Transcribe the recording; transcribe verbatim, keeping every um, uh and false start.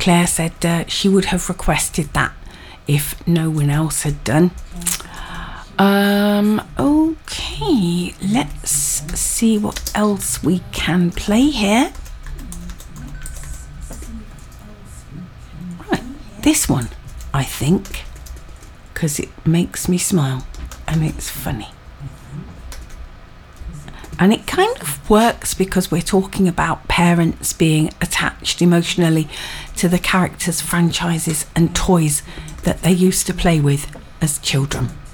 Claire said uh, she would have requested that if no one else had done. Um, okay, let's see what else we can play here. Right, this one, I think, because it makes me smile and it's funny. And it kind of works because we're talking about parents being attached emotionally to the characters, franchises and toys that they used to play with as children.